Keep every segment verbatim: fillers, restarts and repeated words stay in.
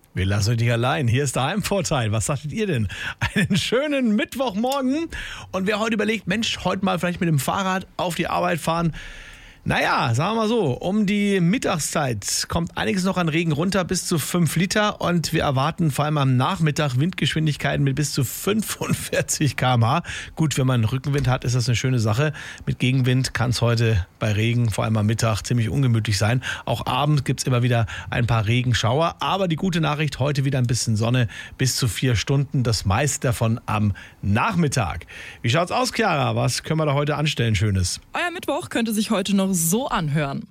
Wir lassen euch nicht allein. Hier ist der Heimvorteil. Was sagtet ihr denn? Einen schönen Mittwochmorgen. Und wer heute überlegt, Mensch, heute mal vielleicht mit dem Fahrrad auf die Arbeit fahren. Naja, sagen wir mal so, um die Mittagszeit kommt einiges noch an Regen runter, bis zu fünf Liter. Und wir erwarten vor allem am Nachmittag Windgeschwindigkeiten mit bis zu fünfundvierzig Kilometer pro Stunde. Gut, wenn man Rückenwind hat, ist das eine schöne Sache. Mit Gegenwind kann es heute bei Regen, vor allem am Mittag, ziemlich ungemütlich sein. Auch abends gibt es immer wieder ein paar Regenschauer. Aber die gute Nachricht, heute wieder ein bisschen Sonne, bis zu vier Stunden. Das meiste davon am Nachmittag. Wie schaut's aus, Chiara? Was können wir da heute anstellen Schönes? Euer Mittwoch könnte sich heute noch so anhören.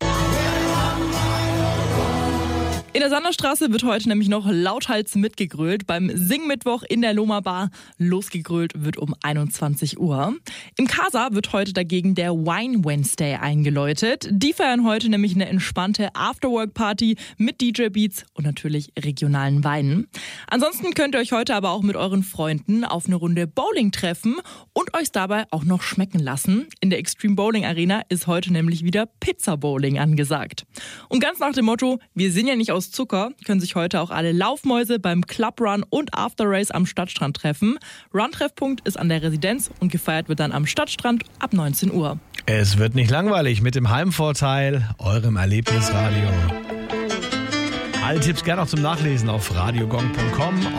In der Sanderstraße wird heute nämlich noch lauthals mitgegrölt. Beim Singmittwoch in der Loma Bar. Losgegrölt wird um einundzwanzig Uhr. Im Casa wird heute dagegen der Wine Wednesday eingeläutet. Die feiern heute nämlich eine entspannte Afterwork-Party mit D J-Beats und natürlich regionalen Weinen. Ansonsten könnt ihr euch heute aber auch mit euren Freunden auf eine Runde Bowling treffen und euch dabei auch noch schmecken lassen. In der Extreme Bowling Arena ist heute nämlich wieder Pizza Bowling angesagt. Und ganz nach dem Motto, wir sind ja nicht aus Zucker, können sich heute auch alle Laufmäuse beim Club Run und After Race am Stadtstrand treffen. Run-Treffpunkt ist an der Residenz und gefeiert wird dann am Stadtstrand ab neunzehn Uhr. Es wird nicht langweilig mit dem Heimvorteil, eurem Erlebnisradio. Alle Tipps gerne auch zum Nachlesen auf radiogong punkt com.